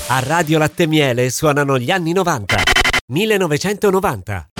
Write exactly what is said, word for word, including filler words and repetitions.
A Radio Latte e Miele suonano gli anni novanta. millenovecentonovanta.